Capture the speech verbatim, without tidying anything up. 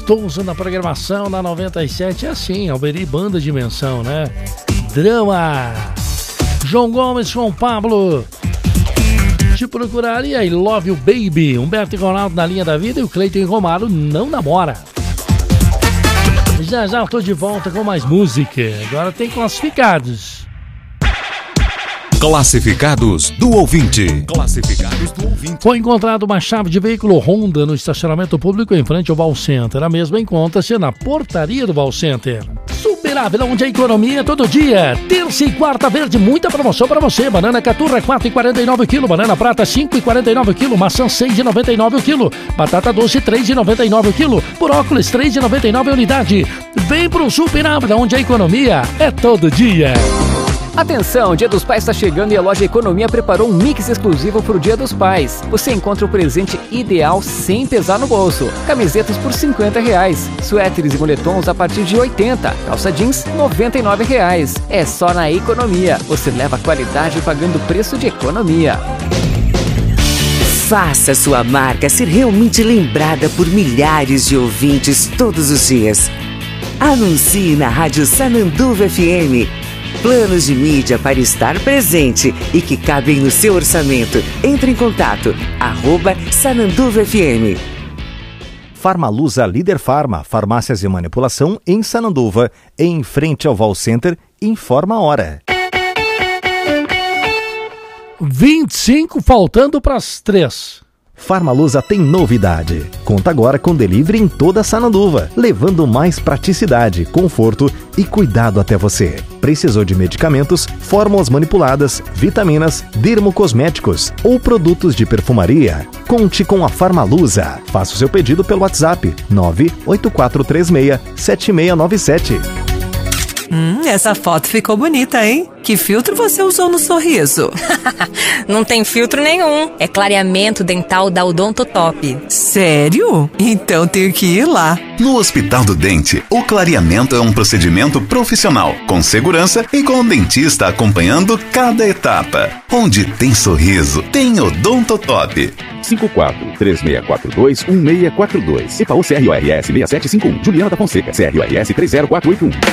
gostoso na programação da noventa e sete. É assim, Alberi Banda Dimensão, né? Drama. João Gomes, João Pablo. Te procuraria e Love You Baby. Humberto e Ronaldo na linha da vida e o Cleiton e Romário não namora. Já já eu tô de volta com mais música. Agora tem classificados. Classificados do ouvinte. Classificados do ouvinte. Foi encontrada uma chave de veículo Honda no estacionamento público em frente ao Val Center. A mesma encontra-se na portaria do Val Center. Super Ávila, onde a economia é todo dia. Terça e quarta verde, muita promoção para você. Banana Caturra quatro reais e quarenta e nove centavos o quilo. Banana Prata cinco reais e quarenta e nove centavos o quilo. Maçã seis reais e noventa e nove centavos o quilo. Batata doce três reais e noventa e nove centavos o quilo. Brócolis três reais e noventa e nove centavos a unidade. Vem pro Super Ávila, onde a economia é todo dia. Atenção, o Dia dos Pais está chegando e a loja Economia preparou um mix exclusivo para o Dia dos Pais. Você encontra o presente ideal sem pesar no bolso. Camisetas por cinquenta reais, suéteres e moletons a partir de oitenta, calça jeans noventa e nove reais. É só na Economia. Você leva qualidade pagando preço de economia. Faça sua marca ser realmente lembrada por milhares de ouvintes todos os dias. Anuncie na Rádio Sananduva F M. Planos de mídia para estar presente e que cabem no seu orçamento. Entre em contato, arroba Sananduva F M. Farmalusa Líder Farma, farmácias de manipulação em Sananduva, em frente ao Val Center, informa a hora. vinte e cinco faltando para as três. Farmalusa tem novidade. Conta agora com delivery em toda Sananduva, levando mais praticidade, conforto e cuidado até você. Precisou de medicamentos, fórmulas manipuladas, vitaminas, dermocosméticos ou produtos de perfumaria? Conte com a Farmalusa. Faça o seu pedido pelo WhatsApp nove oito quatro três seis sete seis nove sete. Hum, essa foto ficou bonita, hein? Que filtro você usou no sorriso? Não tem filtro nenhum. É clareamento dental da Odontotop. Sério? Então tenho que ir lá. No Hospital do Dente, o clareamento é um procedimento profissional, com segurança e com o dentista acompanhando cada etapa. Onde tem sorriso, tem Odontotop. cinco quatro três seis quatro dois um seis quatro dois. E P A U C R O R S seis sete cinco um. Juliana da Fonseca, C R O R S três zero quatro oito um.